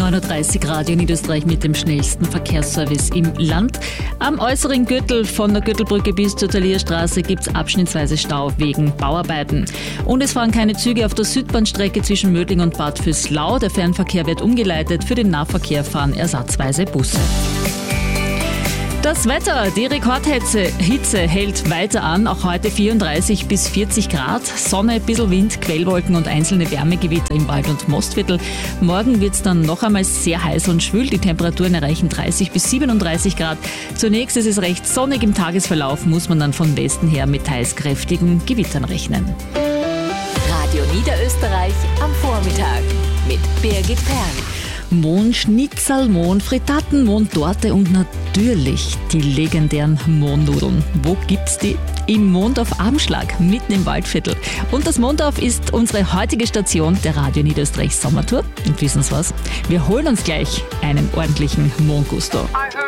9.30 Uhr Radio Niederösterreich mit dem schnellsten Verkehrsservice im Land. Am äußeren Gürtel von der Gürtelbrücke bis zur Thalierstraße gibt es abschnittsweise Stau wegen Bauarbeiten. Und es fahren keine Züge auf der Südbahnstrecke zwischen Mödling und Bad Vöslau. Der Fernverkehr wird umgeleitet. Für den Nahverkehr fahren ersatzweise Busse. Das Wetter, die Rekordhitze hält weiter an, auch heute 34 bis 40 Grad, Sonne, bisschen Wind, Quellwolken und einzelne Wärmegewitter im Wald- und Mostviertel. Morgen wird es dann noch einmal sehr heiß und schwül, die Temperaturen erreichen 30 bis 37 Grad. Zunächst ist es recht sonnig, im Tagesverlauf muss man dann von Westen her mit teils kräftigen Gewittern rechnen. Radio Niederösterreich am Vormittag mit Birgit Perl. Mohnschnitzel, Mohnfritaten, Mohntorte und natürlich die legendären Mohnnudeln. Wo gibt's die? Im Mondorf Abendschlag, mitten im Waldviertel. Und das Mondorf ist unsere heutige Station der Radio Niederösterreich Sommertour. Und wissen Sie was? Wir holen uns gleich einen ordentlichen Mohngusto.